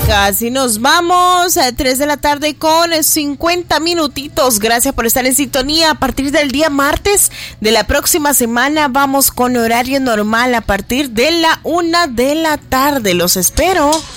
Casi nos vamos a 3 de la tarde con 50 minutitos. Gracias por estar en sintonía. A partir del día martes de la próxima semana vamos con horario normal a partir de la 1 de la tarde. Los espero.